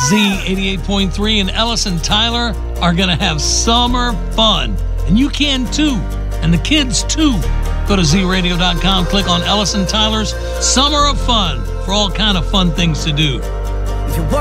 Z88.3 and Ellis and Tyler are going to have summer fun. And you can too. And the kids too. Go to zradio.com, click on Ellis and Tyler's Summer of Fun for all kind of fun things to do.